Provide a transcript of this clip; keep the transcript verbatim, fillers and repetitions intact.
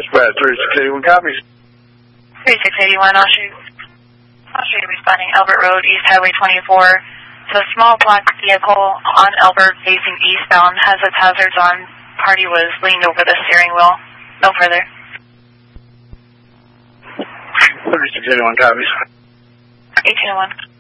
Dispatch, thirty-six eighty-one copies. thirty-six eighty-one, I'll show you, I'll show you responding Albert Road, East Highway twenty-four. It's a small black vehicle on Albert facing eastbound, has its hazards on. Party was leaned over the steering wheel. No further. thirty-six eighty-one copies. eighteen oh one.